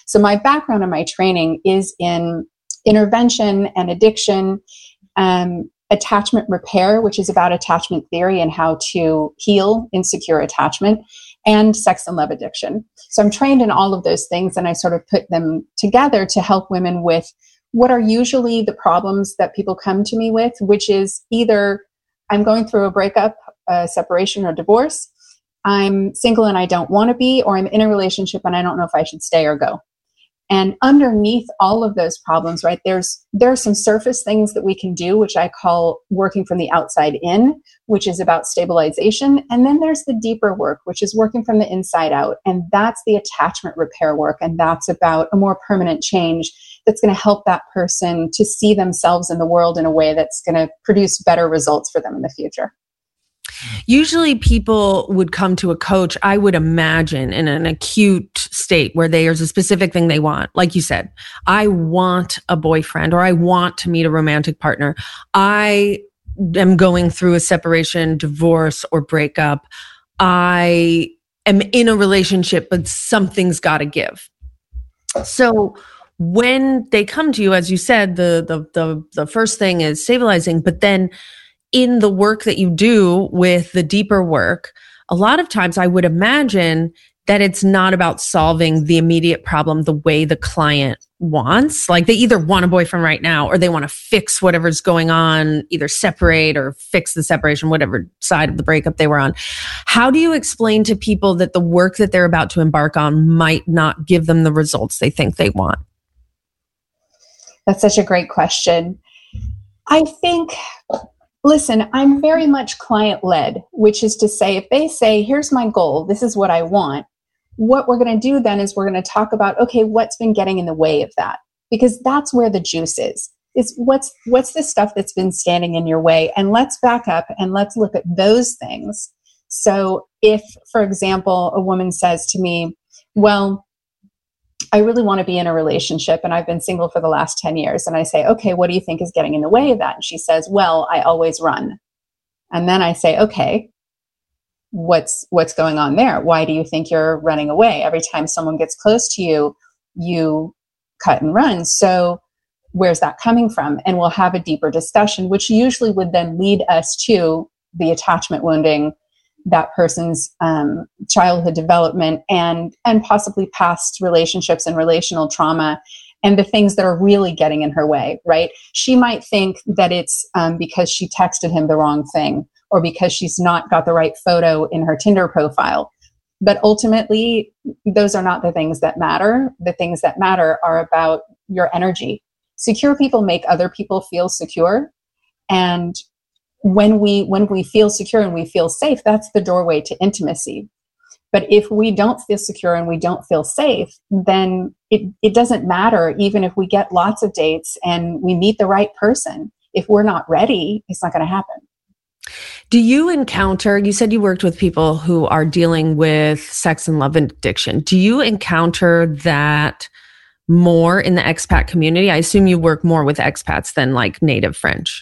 So my background and my training is in intervention and addiction, attachment repair, which is about attachment theory and how to heal insecure attachment, and sex and love addiction. So I'm trained in all of those things, and I sort of put them together to help women with what are usually the problems that people come to me with, which is either I'm going through a breakup, a separation, or divorce, I'm single and I don't want to be, or I'm in a relationship and I don't know if I should stay or go. And underneath all of those problems, right, there are some surface things that we can do, which I call working from the outside in, which is about stabilization. And then there's the deeper work, which is working from the inside out. And that's the attachment repair work. And that's about a more permanent change that's going to help that person to see themselves in the world in a way that's going to produce better results for them in the future. Usually people would come to a coach, I would imagine, in an acute state where there's a specific thing they want. Like you said, I want a boyfriend, or I want to meet a romantic partner. I am going through a separation, divorce, or breakup. I am in a relationship, but something's got to give. So when they come to you, as you said, the first thing is stabilizing, but then in the work that you do with the deeper work, a lot of times I would imagine that it's not about solving the immediate problem the way the client wants. Like they either want a boyfriend right now, or they want to fix whatever's going on, either separate or fix the separation, whatever side of the breakup they were on. How do you explain to people that the work that they're about to embark on might not give them the results they think they want? That's such a great question. I think, listen, I'm very much client-led, which is to say, if they say, here's my goal, this is what I want, what we're going to do then is we're going to talk about, okay, what's been getting in the way of that? Because that's where the juice is what's the stuff that's been standing in your way? And let's back up and let's look at those things. So if, for example, a woman says to me, well, I really want to be in a relationship and I've been single for the last 10 years. And I say, okay, what do you think is getting in the way of that? And she says, well, I always run. And then I say, okay, what's going on there? Why do you think you're running away? Every time someone gets close to you, you cut and run. So where's that coming from? And we'll have a deeper discussion, which usually would then lead us to the attachment wounding, that person's childhood development, and possibly past relationships and relational trauma, and the things that are really getting in her way, right? She might think that it's because she texted him the wrong thing, or because she's not got the right photo in her Tinder profile. But ultimately, those are not the things that matter. The things that matter are about your energy. Secure people make other people feel secure. And when we feel secure and we feel safe, that's the doorway to intimacy. But if we don't feel secure and we don't feel safe, then it doesn't matter, even if we get lots of dates and we meet the right person. If we're not ready, it's not going to happen. Do you encounter, you said you worked with people who are dealing with sex and love addiction. Do you encounter that more in the expat community? I assume you work more with expats than like native French.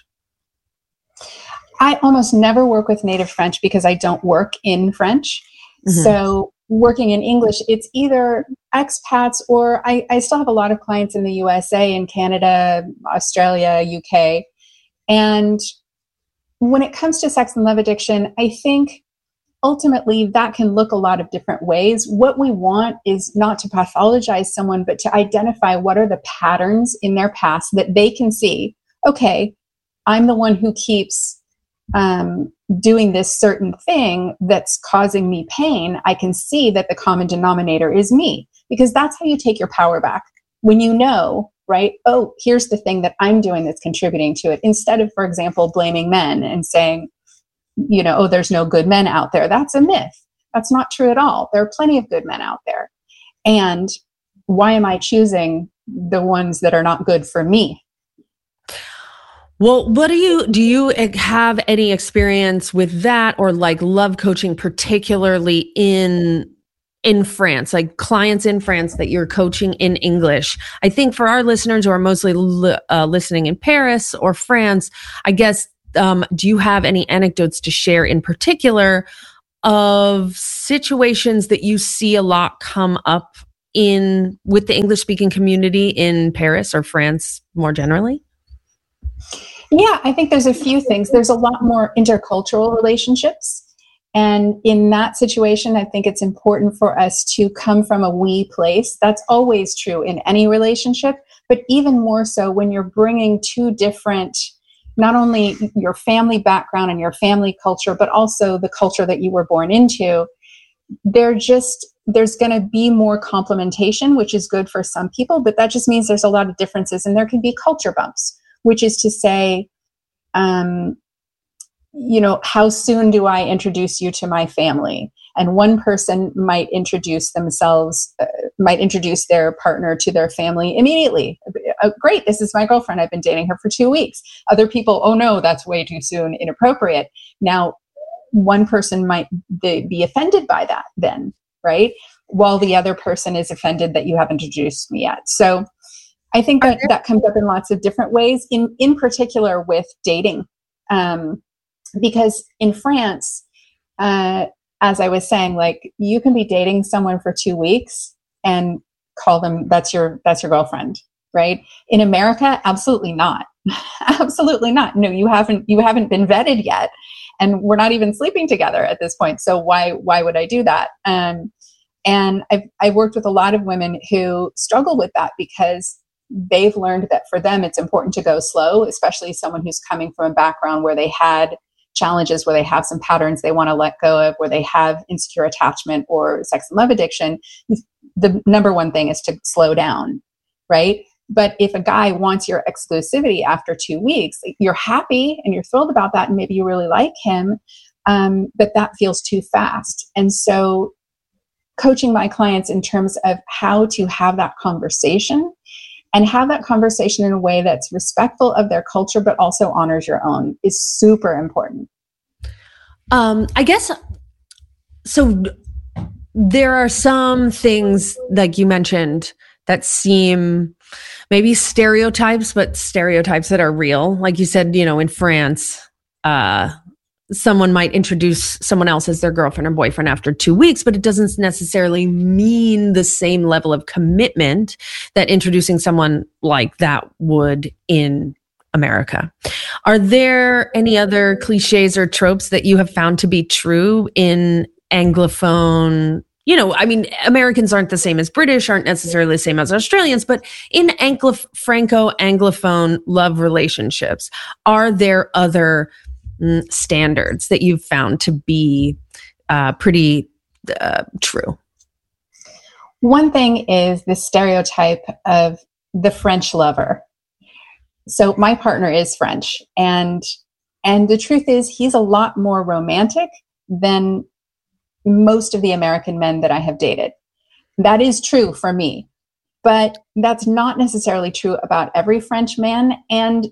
I almost never work with native French because I don't work in French. Mm-hmm. So working in English, it's either expats or I still have a lot of clients in the USA and Canada, Australia, UK. And when it comes to sex and love addiction, I think ultimately that can look a lot of different ways. What we want is not to pathologize someone, but to identify what are the patterns in their past that they can see. Okay, I'm the one who keeps doing this certain thing that's causing me pain. I can see that the common denominator is me, because that's how you take your power back. When you know, right? Oh, here's the thing that I'm doing that's contributing to it. Instead of, for example, blaming men and saying, you know, oh, there's no good men out there. That's a myth. That's not true at all. There are plenty of good men out there. And why am I choosing the ones that are not good for me? Well, do you have any experience with that, or like love coaching, particularly in France, like clients in France that you're coaching in English? I think for our listeners who are mostly listening in Paris or France, I guess, do you have any anecdotes to share in particular of situations that you see a lot come up with the English speaking community in Paris or France more generally? Yeah, I think there's a few things. There's a lot more intercultural relationships. And in that situation, I think it's important for us to come from a we place. That's always true in any relationship, but even more so when you're bringing two different, not only your family background and your family culture, but also the culture that you were born into. There's going to be more complementation, which is good for some people, but that just means there's a lot of differences, and there can be culture bumps, which is to say, how soon do I introduce you to my family? And one person might introduce their partner to their family immediately. Great, this is my girlfriend. I've been dating her for 2 weeks. Other people, oh no, that's way too soon, inappropriate. Now, one person might be offended by that then, right? While the other person is offended that you haven't introduced me yet. So I think that comes up in lots of different ways, in particular with dating. Because in France, as I was saying, like, you can be dating someone for 2 weeks and call them, that's your girlfriend, right? In America, absolutely not. Absolutely not. No, you haven't been vetted yet. And we're not even sleeping together at this point. So why would I do that? And I've worked with a lot of women who struggle with that because they've learned that for them, it's important to go slow, especially someone who's coming from a background where they had challenges, where they have some patterns they want to let go of, where they have insecure attachment or sex and love addiction. The number one thing is to slow down, right? But if a guy wants your exclusivity after 2 weeks, you're happy and you're thrilled about that, and maybe you really like him, but that feels too fast. And so coaching my clients in terms of how to have that conversation, and have that conversation in a way that's respectful of their culture, but also honors your own, is super important. I guess, so there are some things, like you mentioned, that seem maybe stereotypes, but stereotypes that are real. Like you said, in France, someone might introduce someone else as their girlfriend or boyfriend after 2 weeks, but it doesn't necessarily mean the same level of commitment that introducing someone like that would in America. Are there any other cliches or tropes that you have found to be true in Anglophone? Americans aren't the same as British, aren't necessarily the same as Australians, but in Franco-Anglophone love relationships, are there other standards that you've found to be pretty true? One thing is the stereotype of the French lover. So my partner is French, and the truth is he's a lot more romantic than most of the American men that I have dated. That is true for me, but that's not necessarily true about every French man, and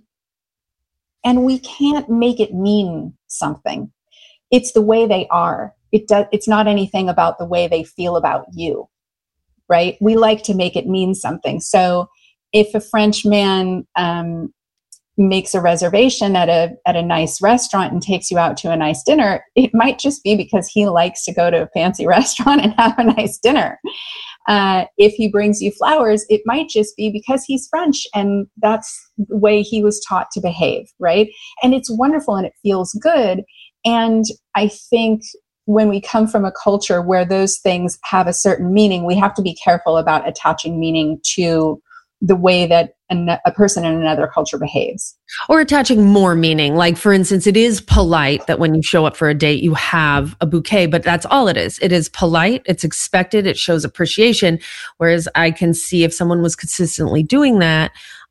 we can't make it mean something. It's the way they are. It's not anything about the way they feel about you, right? We like to make it mean something. So if a French man makes a reservation at a nice restaurant and takes you out to a nice dinner, it might just be because he likes to go to a fancy restaurant and have a nice dinner. If he brings you flowers, it might just be because he's French and that's the way he was taught to behave, right? And it's wonderful and it feels good. And I think when we come from a culture where those things have a certain meaning, we have to be careful about attaching meaning to the way that a person in another culture behaves. Or attaching more meaning. Like, for instance, it is polite that when you show up for a date, you have a bouquet, but that's all it is. It is polite. It's expected. It shows appreciation. Whereas I can see if someone was consistently doing that,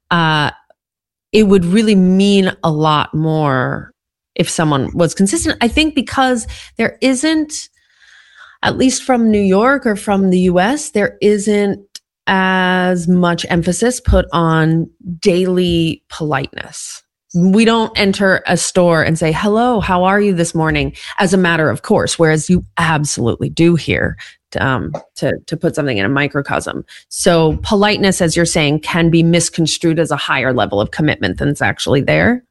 it would really mean a lot more if someone was consistent. I think because there isn't, at least from New York or from the US, there isn't as much emphasis put on daily politeness. We don't enter a store and say, hello, how are you this morning? As a matter of course, whereas you absolutely do here to put something in a microcosm. So politeness, as you're saying, can be misconstrued as a higher level of commitment than it's actually there.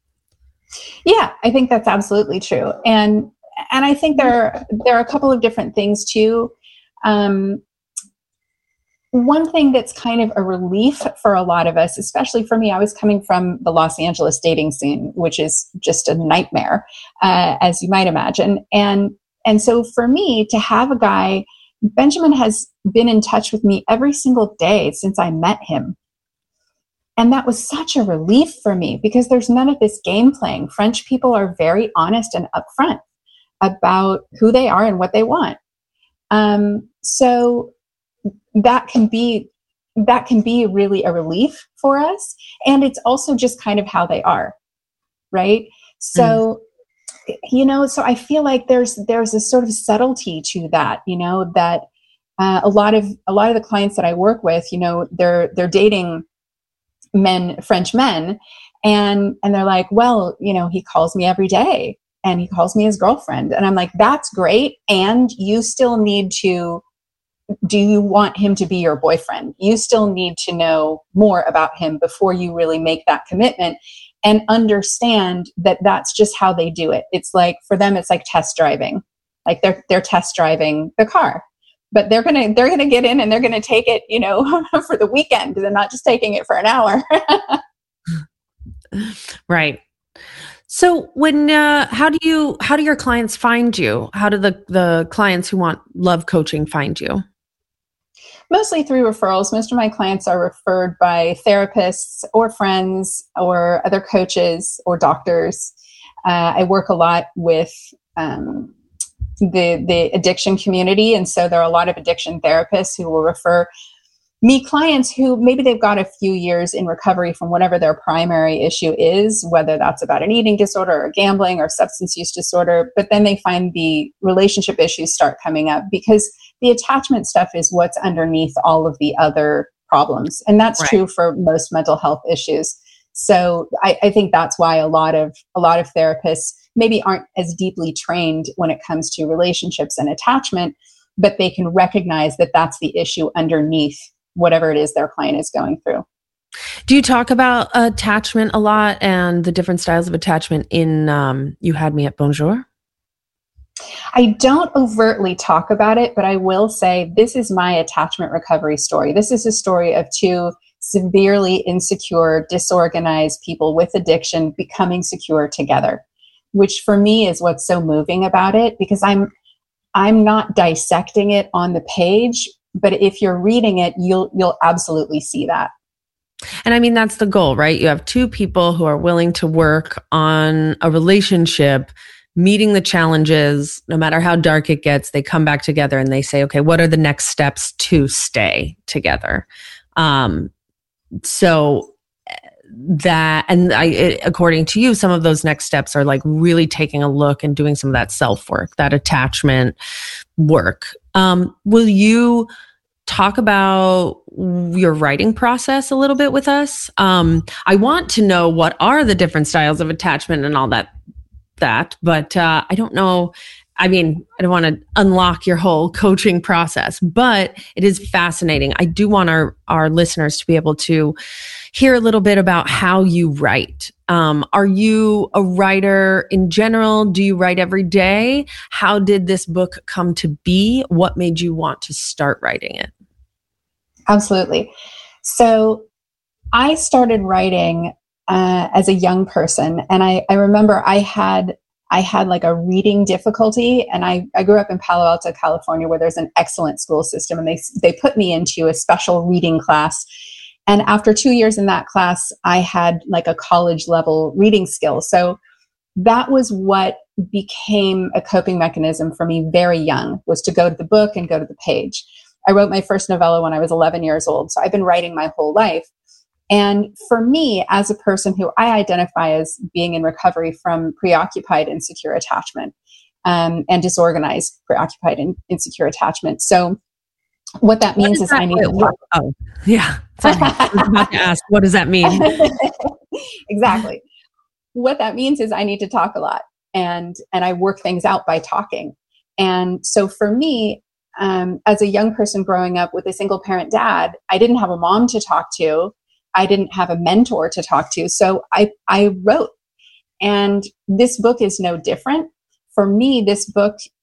Yeah, I think that's absolutely true. And I think there are a couple of different things too. one thing that's kind of a relief for a lot of us, especially for me, I was coming from the Los Angeles dating scene, which is just a nightmare, as you might imagine. And so for me to have a guy, Benjamin has been in touch with me every single day since I met him. And that was such a relief for me because there's none of this game playing. French people are very honest and upfront about who they are and what they want. So that can be really a relief for us. And it's also just kind of how they are. Right. So, so I feel like there's a sort of subtlety to that, that a lot of the clients that I work with, they're dating French men, and they're like, well, he calls me every day and he calls me his girlfriend. And I'm like, that's great. And you still need to, do you want him to be your boyfriend? You still need to know more about him before you really make that commitment, and understand that that's just how they do it. It's like, for them, it's like test driving. Like they're test driving the car, but they're going to get in and they're going to take it, for the weekend. They're not just taking it for an hour. Right. So when, how do your clients find you? How do the clients who want love coaching find you? Mostly through referrals. Most of my clients are referred by therapists or friends or other coaches or doctors. I work a lot with the addiction community. And so there are a lot of addiction therapists who will refer me clients who maybe they've got a few years in recovery from whatever their primary issue is, whether that's about an eating disorder or gambling or substance use disorder. But then they find the relationship issues start coming up because the attachment stuff is what's underneath all of the other problems. And that's true for most mental health issues. So I think that's why a lot of therapists maybe aren't as deeply trained when it comes to relationships and attachment, but they can recognize that that's the issue underneath whatever it is their client is going through. Do you talk about attachment a lot and the different styles of attachment in You Had Me at Bonjour? I don't overtly talk about it, but I will say this is my attachment recovery story. This is a story of two severely insecure, disorganized people with addiction becoming secure together, which for me is what's so moving about it, because I'm not dissecting it on the page, but if you're reading it, you'll absolutely see that. And I mean, that's the goal, right? You have two people who are willing to work on a relationship, meeting the challenges, no matter how dark it gets, they come back together and they say, okay, what are the next steps to stay together? So that, and according to you, some of those next steps are like really taking a look and doing some of that self-work, that attachment work. Will you talk about your writing process a little bit with us? I want to know what are the different styles of attachment and all that, but I don't know. I mean, I don't want to unlock your whole coaching process, but it is fascinating. I do want our listeners to be able to hear a little bit about how you write. Are you a writer in general? Do you write every day? How did this book come to be? What made you want to start writing it? Absolutely. So I started writing as a young person. And I remember I had like a reading difficulty, and I grew up in Palo Alto, California, where there's an excellent school system, and they put me into a special reading class. And after 2 years in that class, I had like a college level reading skill. So that was what became a coping mechanism for me very young, was to go to the book and go to the page. I wrote my first novella when I was 11 years old. So I've been writing my whole life. And for me, as a person who I identify as being in recovery from preoccupied insecure attachment, and disorganized preoccupied and insecure attachment. So what that means is I need to talk. Oh, yeah. Sorry. I was about to ask, what does that mean? Exactly. What that means is I need to talk a lot, and I work things out by talking. And so for me, as a young person growing up with a single parent dad, I didn't have a mom to talk to. I didn't have a mentor to talk to. So I wrote. And this book is no different. For me, this book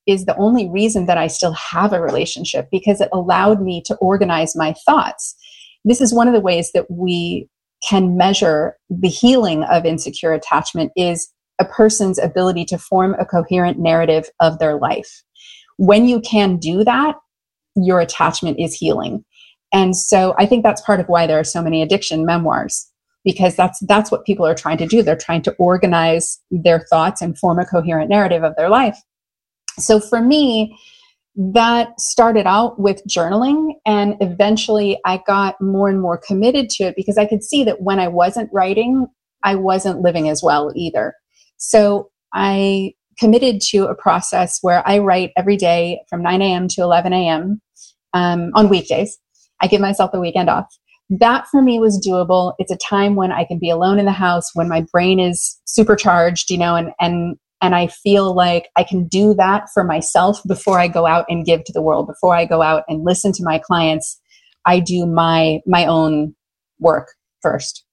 is the only reason that I still have a relationship, because it allowed me to organize my thoughts. This is one of the ways that we can measure the healing of insecure attachment, is a person's ability to form a coherent narrative of their life. When you can do that, your attachment is healing. And so I think that's part of why there are so many addiction memoirs, because that's what people are trying to do. They're trying to organize their thoughts and form a coherent narrative of their life. So for me, that started out with journaling, and eventually I got more and more committed to it, because I could see that when I wasn't writing, I wasn't living as well either. So I committed to a process where I write every day from 9 a.m. to 11 a.m. On weekdays. I give myself the weekend off. That for me was doable. It's a time when I can be alone in the house, when my brain is supercharged, and I feel like I can do that for myself before I go out and give to the world. Before I go out and listen to my clients, I do my own work first.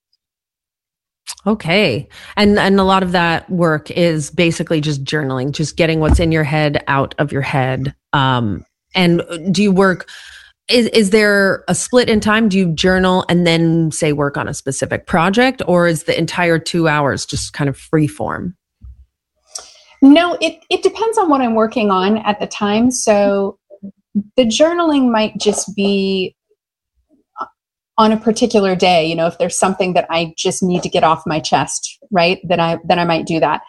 Okay. And a lot of that work is basically just journaling, just getting what's in your head out of your head. And do you work, is there a split in time? Do you journal and then say work on a specific project, or is the entire 2 hours just kind of free form? No, it depends on what I'm working on at the time. So the journaling might just be on a particular day, if there's something that I just need to get off my chest, right? Then I might do that.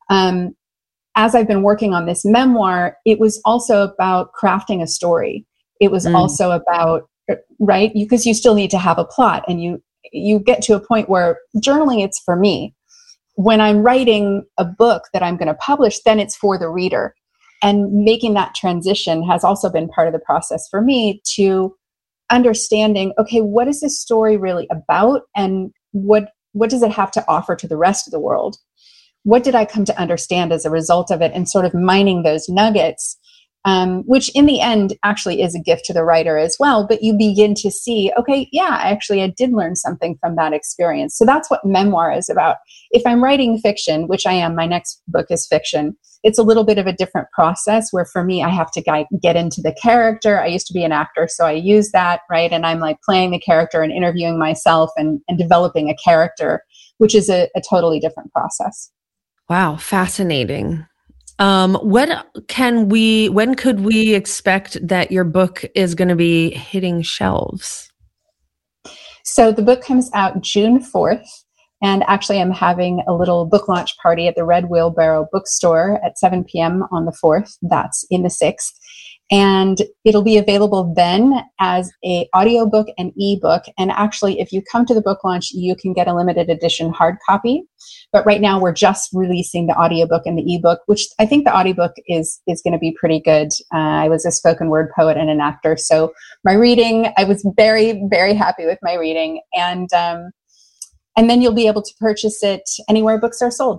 As I've been working on this memoir, it was also about crafting a story. It was also about, right? Because you still need to have a plot, and you get to a point where journaling, it's for me. When I'm writing a book that I'm going to publish, then it's for the reader. And making that transition has also been part of the process for me, to understanding, okay, what is this story really about, and what does it have to offer to the rest of the world? What did I come to understand as a result of it, and sort of mining those nuggets, which in the end actually is a gift to the writer as well. But you begin to see, okay, yeah, actually I did learn something from that experience. So that's what memoir is about. If I'm writing fiction, which I am, my next book is fiction, it's a little bit of a different process, where for me, I have to get into the character. I used to be an actor, so I use that, right? And I'm like playing the character and interviewing myself and developing a character, which is a totally different process. Wow, fascinating. When could we expect that your book is going to be hitting shelves? So the book comes out June 4th. And actually, I'm having a little book launch party at the Red Wheelbarrow Bookstore at 7 p.m. on the 4th. That's in the 6th. And it'll be available then as a audiobook and ebook. And actually, if you come to the book launch, you can get a limited edition hard copy. But right now, we're just releasing the audiobook and the ebook, which I think the audiobook is going to be pretty good. I was a spoken word poet and an actor. So my reading, I was very, very happy with my reading. And then you'll be able to purchase it anywhere books are sold.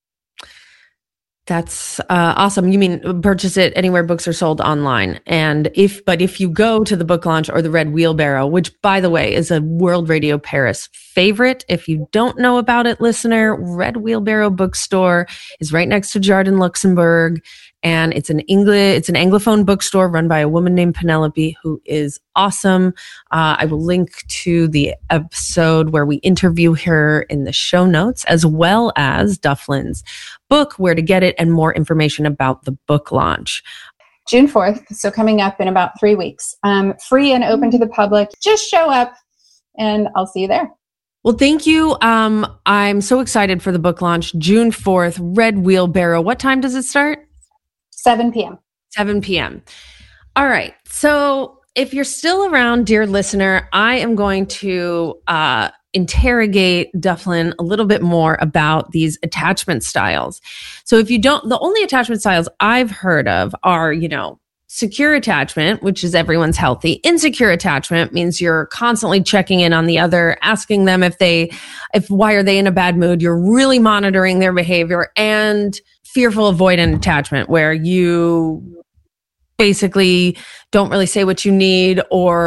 That's awesome. You mean purchase it anywhere books are sold online. And if you go to the book launch or the Red Wheelbarrow, which by the way is a World Radio Paris favorite. If you don't know about it, listener, Red Wheelbarrow Bookstore is right next to Jardin Luxembourg. And it's an Anglophone bookstore run by a woman named Penelope, who is awesome. I will link to the episode where we interview her in the show notes, as well as Dufflin's book, where to get it, and more information about the book launch. June 4th, so coming up in about 3 weeks. Free and open to the public. Just show up and I'll see you there. Well, thank you. I'm so excited for the book launch, June 4th, Red Wheelbarrow. What time does it start? 7 p.m. 7 p.m. All right. So if you're still around, dear listener, I am going to interrogate Dufflin a little bit more about these attachment styles. So if you don't, the only attachment styles I've heard of are, secure attachment, which is everyone's healthy. Insecure attachment means you're constantly checking in on the other, asking them why are they in a bad mood? You're really monitoring their behavior. And fearful avoidant attachment, where you basically don't really say what you need, or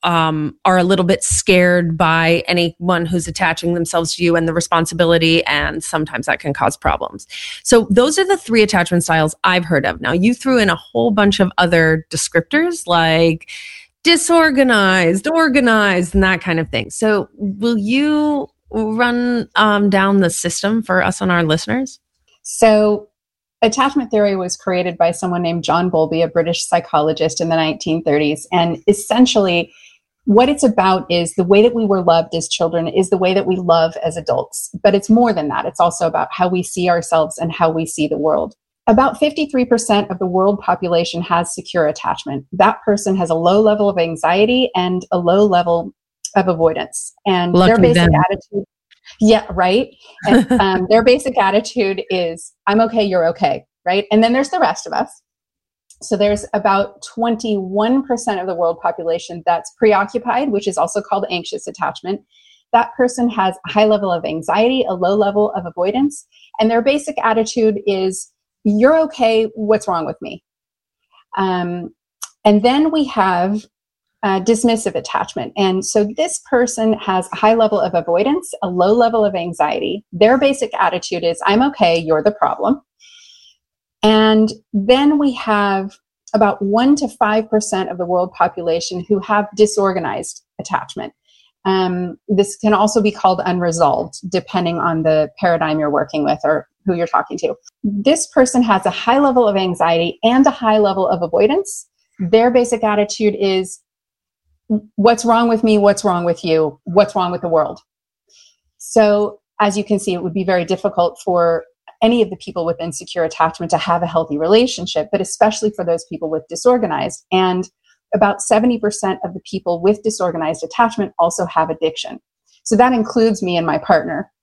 are a little bit scared by anyone who's attaching themselves to you and the responsibility, and sometimes that can cause problems. So those are the 3 attachment styles I've heard of. Now, you threw in a whole bunch of other descriptors like disorganized, organized, and that kind of thing. So will you run down the system for us and our listeners? So attachment theory was created by someone named John Bowlby, a British psychologist in the 1930s. And essentially, what it's about is the way that we were loved as children is the way that we love as adults. But it's more than that. It's also about how we see ourselves and how we see the world. About 53% of the world population has secure attachment. That person has a low level of anxiety and a low level of avoidance. And Lucky their basic them. attitude, yeah, right. And their basic attitude is, I'm okay, you're okay, right? And then there's the rest of us. So there's about 21% of the world population that's preoccupied, which is also called anxious attachment. That person has a high level of anxiety, a low level of avoidance, and their basic attitude is, you're okay, what's wrong with me? And then we have dismissive attachment. And so this person has a high level of avoidance, a low level of anxiety. Their basic attitude is, I'm okay, you're the problem. And then we have about 1 to 5% of the world population who have disorganized attachment. This can also be called unresolved, depending on the paradigm you're working with or who you're talking to. This person has a high level of anxiety and a high level of avoidance. Their basic attitude is, what's wrong with me? What's wrong with you? What's wrong with the world? So as you can see, it would be very difficult for any of the people with insecure attachment to have a healthy relationship, but especially for those people with disorganized. And about 70% of the people with disorganized attachment also have addiction. So that includes me and my partner.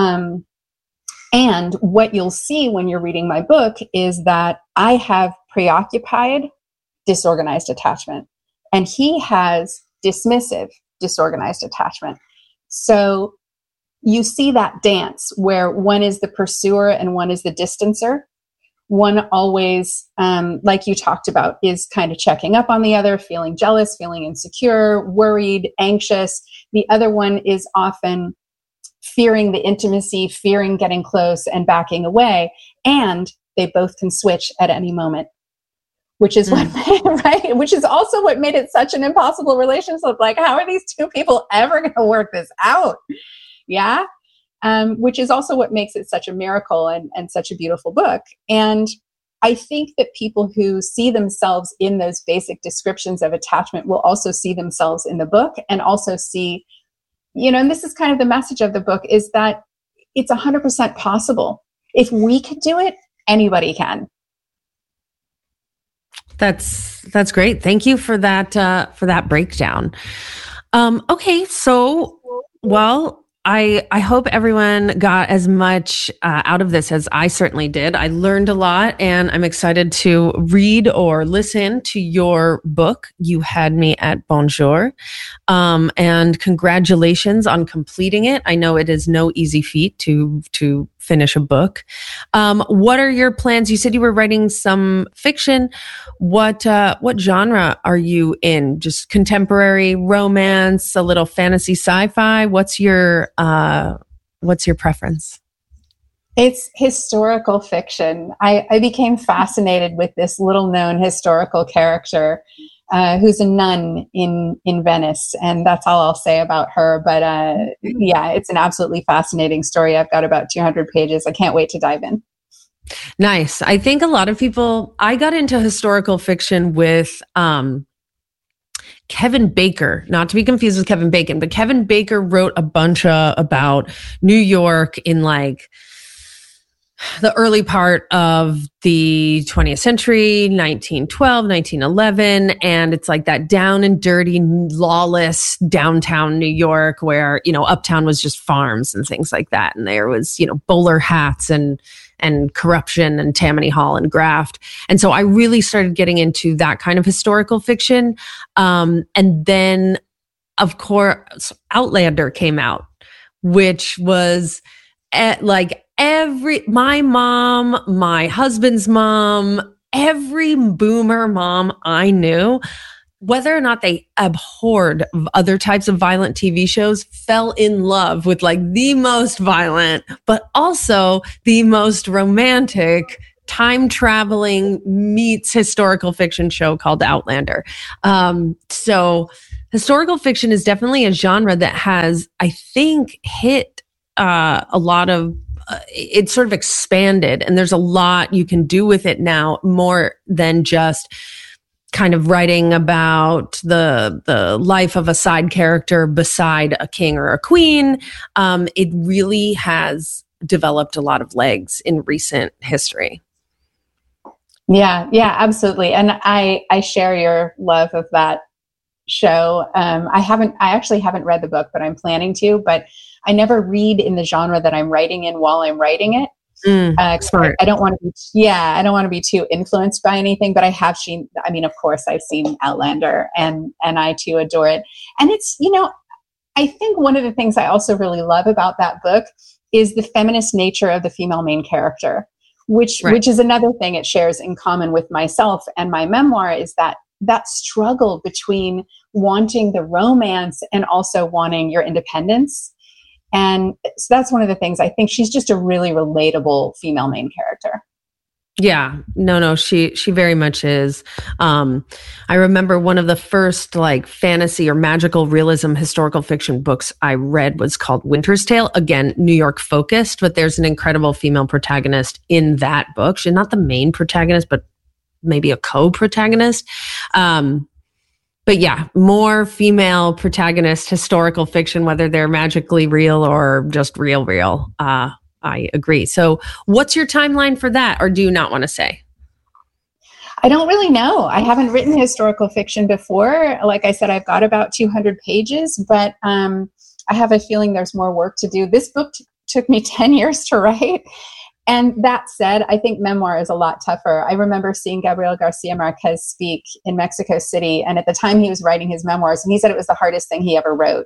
And what you'll see when you're reading my book is that I have preoccupied disorganized attachment, and he has dismissive disorganized attachment. So you see that dance where one is the pursuer and one is the distancer. One always, like you talked about, is kind of checking up on the other, feeling jealous, feeling insecure, worried, anxious. The other one is often fearing the intimacy, fearing getting close and backing away. And they both can switch at any moment, which is what, right? Which is also what made it such an impossible relationship. Like, how are these two people ever going to work this out? Yeah. Which is also what makes it such a miracle and such a beautiful book. And I think that people who see themselves in those basic descriptions of attachment will also see themselves in the book, and also see, and this is kind of the message of the book, is that it's 100% possible. If we could do it, anybody can. That's great. Thank you for that breakdown. Okay, so I hope everyone got as much out of this as I certainly did. I learned a lot, and I'm excited to read or listen to your book. You had me at bonjour. And congratulations on completing it. I know it is no easy feat to finish a book. What are your plans? You said you were writing some fiction. What genre are you in? Just contemporary romance, a little fantasy sci-fi? What's your preference? It's historical fiction. I became fascinated with this little known historical character who's a nun in Venice. And that's all I'll say about her. But yeah, it's an absolutely fascinating story. I've got about 200 pages. I can't wait to dive in. Nice. I think a lot of people, I got into historical fiction with Kevin Baker, not to be confused with Kevin Bacon, but Kevin Baker wrote a bunch about New York in like the early part of the 20th century, 1912, 1911. And it's like that down and dirty, lawless downtown New York where, uptown was just farms and things like that. And there was, bowler hats and corruption and Tammany Hall and graft. And so I really started getting into that kind of historical fiction. And then, of course, Outlander came out, which was my mom, my husband's mom, every boomer mom I knew whether or not they abhorred other types of violent TV shows, fell in love with like the most violent, but also the most romantic time traveling meets historical fiction show called Outlander. So historical fiction is definitely a genre that has, I think, hit a lot of, it's sort of expanded, and there's a lot you can do with it now, more than just kind of writing about the life of a side character beside a king or a queen. It really has developed a lot of legs in recent history. Yeah, absolutely. And I share your love of that show. I actually haven't read the book, but I'm planning to, but I never read in the genre that I'm writing in while I'm writing it. I don't want to be too influenced by anything, but I have seen, of course I've seen Outlander, and I too adore it. And it's, I think one of the things I also really love about that book is the feminist nature of the female main character, which is another thing it shares in common with myself and my memoir, is that struggle between wanting the romance and also wanting your independence. And so that's one of the things. I think she's just a really relatable female main character. Yeah, no, she very much is. I remember one of the first like fantasy or magical realism historical fiction books I read was called Winter's Tale. Again, New York focused, but there's an incredible female protagonist in that book. She's not the main protagonist, but maybe a co-protagonist. But yeah, more female protagonist historical fiction, whether they're magically real or just real. I agree. So what's your timeline for that? Or do you not want to say? I don't really know. I haven't written historical fiction before. Like I said, I've got about 200 pages, but I have a feeling there's more work to do. This book took me 10 years to write. And that said, I think memoir is a lot tougher. I remember seeing Gabriel Garcia Marquez speak in Mexico City. And at the time he was writing his memoirs, and he said it was the hardest thing he ever wrote.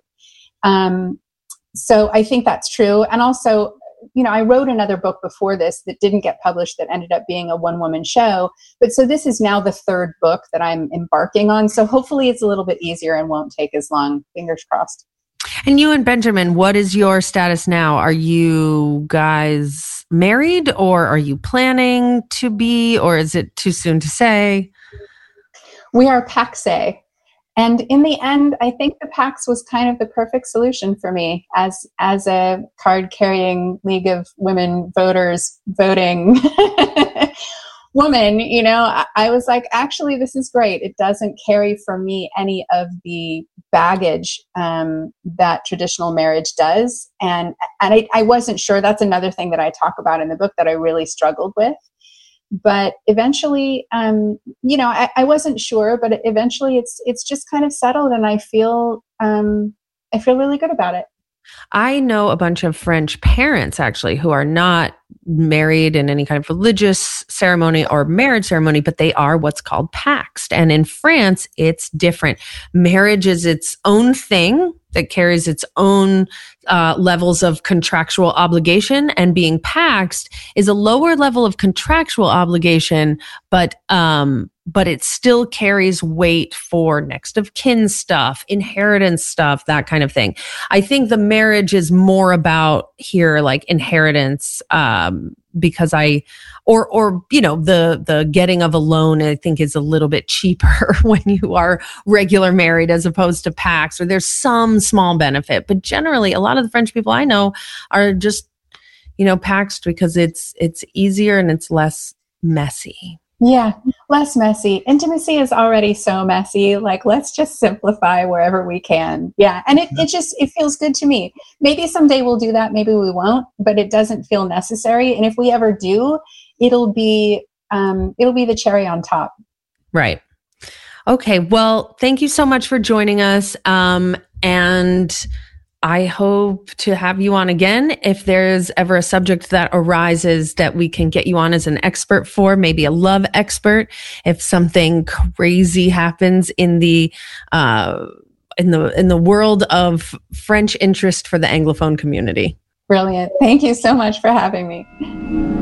So I think that's true. And also, I wrote another book before this that didn't get published that ended up being a one-woman show. But so this is now the third book that I'm embarking on. So hopefully it's a little bit easier and won't take as long. Fingers crossed. And you and Benjamin, what is your status now? Are you guys married, or are you planning to be, or is it too soon to say? We are paxé. And in the end, I think the Pax was kind of the perfect solution for me as a card-carrying League of Women voters voting woman. I was like, actually, this is great. It doesn't carry for me any of the baggage that traditional marriage does. And I wasn't sure. That's another thing that I talk about in the book that I really struggled with. But eventually, I wasn't sure, but eventually it's just kind of settled, and I feel really good about it. I know a bunch of French parents actually who are not married in any kind of religious ceremony or marriage ceremony, but they are what's called paxed. And in France, it's different. Marriage is its own thing that carries its own levels of contractual obligation, and being paxed is a lower level of contractual obligation, but it still carries weight for next of kin stuff, inheritance stuff, that kind of thing. I think the marriage is more about here, like inheritance, because the getting of a loan, I think, is a little bit cheaper when you are regular married as opposed to pax, or there's some small benefit. But generally, a lot of the French people I know are just, paxed because it's easier and it's less messy. Yeah, less messy. Intimacy is already so messy. Like, let's just simplify wherever we can. Yeah, and it feels good to me. Maybe someday we'll do that. Maybe we won't, but it doesn't feel necessary. And if we ever do, it'll be the cherry on top. Right. Okay. Well, thank you so much for joining us. And I hope to have you on again. If there's ever a subject that arises that we can get you on as an expert for, maybe a love expert, if something crazy happens in the world of French interest for the Anglophone community. Brilliant. Thank you so much for having me.